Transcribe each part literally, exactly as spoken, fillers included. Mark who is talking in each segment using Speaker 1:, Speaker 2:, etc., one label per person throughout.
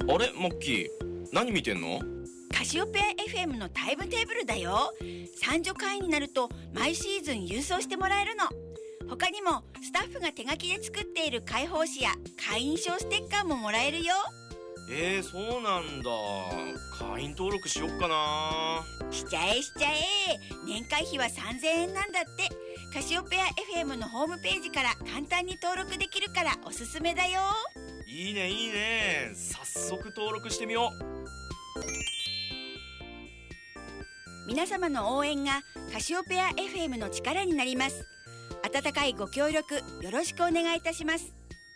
Speaker 1: あれマッキー、何見てんの？
Speaker 2: カシオペア エフエム のタイムテーブルだよ。参助会員になると毎シーズン郵送してもらえるの。他にもスタッフが手書きで作っている会報誌や会員証ステッカーももらえるよ。
Speaker 1: えー、そうなんだ。会員登録しよっかな。
Speaker 2: しちゃえしちゃえ。年会費はさんぜんえんなんだって。カシオペア エフエム のホームページから簡単に登録できるからおすすめだよ。
Speaker 1: いいねいいね。早速登録してみよう。
Speaker 2: 皆様の応援がカシオペア エフエム の力になります。温かいご協力よろしくお願いいたします。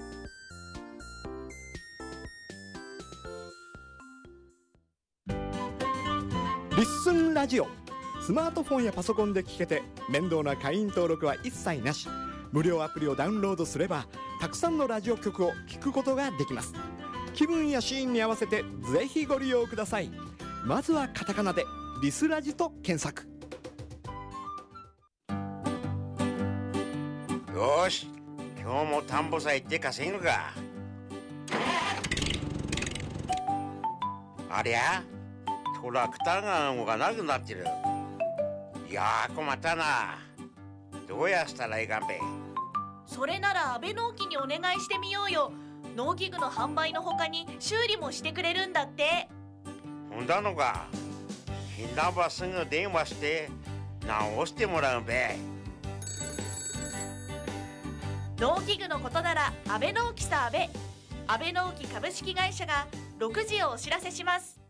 Speaker 3: リッスンラジオ、スマートフォンやパソコンで聞けて面倒な会員登録は一切なし。無料アプリをダウンロードすればたくさんのラジオ局を聞くことができます。気分やシーンに合わせてぜひご利用ください。まずはカタカナでリスラジと検索。
Speaker 4: よし、今日も田んぼさ行って稼ぐか。ありゃ、トラクターが動かなくなってる。いやー、困ったな。どうやしたらいかんべ。
Speaker 5: それなら安倍農機にお願いしてみようよ。農機具の販売の他に修理もしてくれるんだって。
Speaker 4: ほんだのか。ひなばすぐ電話して直してもらうんべ。
Speaker 5: 農機具のことなら安倍農機さ安倍。安倍農機株式会社がろくじをお知らせします。